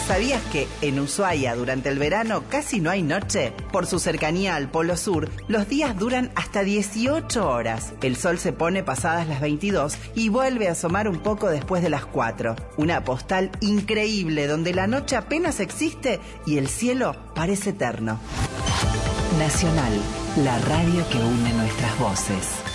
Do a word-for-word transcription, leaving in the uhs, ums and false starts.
¿Sabías que en Ushuaia durante el verano casi no hay noche? Por su cercanía al Polo Sur, los días duran hasta dieciocho horas. El sol se pone pasadas las veintidós y vuelve a asomar un poco después de las cuatro. Una postal increíble donde la noche apenas existe y el cielo parece eterno. Nacional, la radio que une nuestras voces.